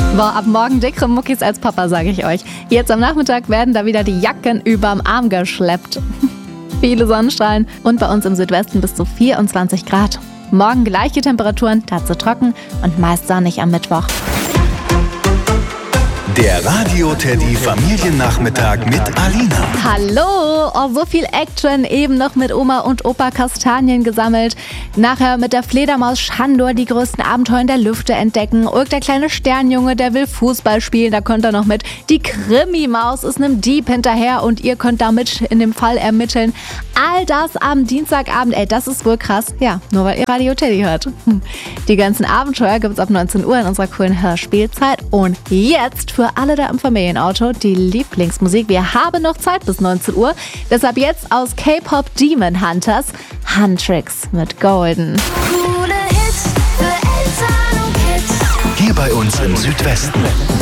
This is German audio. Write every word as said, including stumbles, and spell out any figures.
Boah, ab morgen dickere Muckis als Papa, sage ich euch. Jetzt am Nachmittag werden da wieder die Jacken überm Arm geschleppt. Viele Sonnenstrahlen und bei uns im Südwesten bis zu vierundzwanzig Grad. Morgen gleiche Temperaturen, dazu trocken und meist sonnig am Mittwoch. Der Radio-Teddy Familiennachmittag mit Alina. Hallo, oh, so viel Action, eben noch mit Oma und Opa Kastanien gesammelt. Nachher mit der Fledermaus Schandor die größten Abenteuer in der Lüfte entdecken. Ulk, der kleine Sternjunge, der will Fußball spielen, da könnt ihr noch mit. Die Krimi-Maus ist einem Dieb hinterher und ihr könnt damit in dem Fall ermitteln. All das am Dienstagabend, ey, das ist wohl krass. Ja, nur weil ihr Radio Teddy hört. Die ganzen Abenteuer gibt's ab neunzehn Uhr in unserer coolen Hörspielzeit. Und jetzt für alle da im Familienauto die Lieblingsmusik. Wir haben noch Zeit bis neunzehn Uhr. Deshalb jetzt aus K-Pop Demon Hunters Huntrix mit Golden. Coole Hits für Eltern und Kids. Hier bei uns im Südwesten.